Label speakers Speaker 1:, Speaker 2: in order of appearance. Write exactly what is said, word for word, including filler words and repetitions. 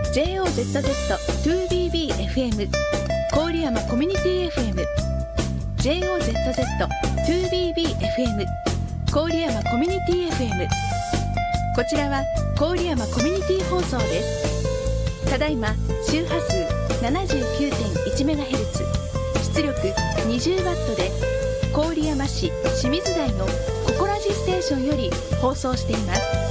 Speaker 1: ジェイオーゼットゼットツービービーエフエム 郡山コミュニティ エフエム ジェイオーゼットゼットツービービーエフエム 郡山コミュニティ エフエム。 こちらは郡山コミュニティ放送です。ただいま周波数 ななじゅうきゅうてんいちメガヘルツ、 出力 にじゅうワット で郡山市清水台のココラジステーションより放送しています。